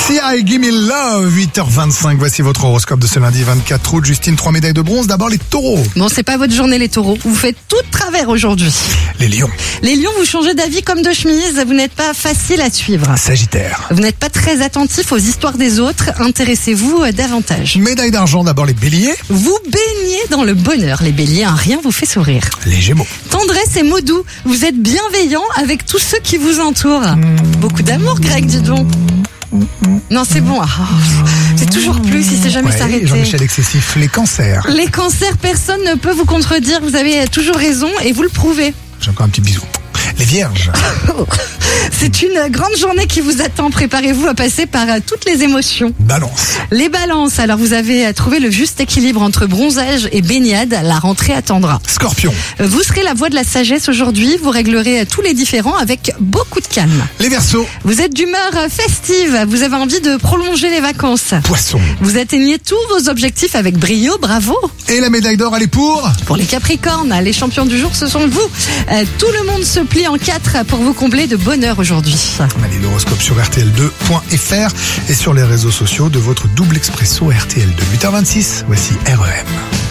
Sia et Gimme Love, 8h25. Voici votre horoscope de ce lundi 24 août. Justine, 3 médailles de bronze. D'abord les taureaux. Bon, c'est pas votre journée les taureaux. Vous faites tout de travers aujourd'hui. Les lions. Les lions, vous changez d'avis comme de chemise. Vous n'êtes pas facile à suivre. Sagittaire. Vous n'êtes pas très attentif aux histoires des autres. Intéressez-vous davantage. Médaille d'argent. D'abord les béliers. Vous baignez dans le bonheur. Les béliers, un rien vous fait sourire. Les gémeaux. Tendresse et mots doux. Vous êtes bienveillant avec tous ceux qui vous entourent. Beaucoup d'amour, Greg, dis donc. Non, c'est bon. C'est toujours plus, il sait jamais s'arrêter. Jean-Michel excessif. Les cancers. Les cancers, personne ne peut vous contredire. Vous avez toujours raison et vous le prouvez. J'ai encore un petit bisou. Les vierges. C'est une grande journée qui vous attend. Préparez-vous à passer par toutes les émotions. Balance. Les balances. Alors vous avez trouvé le juste équilibre entre bronzage et baignade. La rentrée attendra. Scorpion. Vous serez la voix de la sagesse aujourd'hui. Vous réglerez tous les différends avec beaucoup de calme. Les verseaux. Vous êtes d'humeur festive. Vous avez envie de prolonger les vacances. Poissons. Vous atteignez tous vos objectifs avec brio. Bravo. Et la médaille d'or, elle est pour les Capricornes, les champions du jour, ce sont vous. Tout le monde se plie en 4 pour vous combler de bonheur aujourd'hui. Allez, l'horoscope sur rtl2.fr et sur les réseaux sociaux de votre double expresso RTL2. 8h26, voici REM.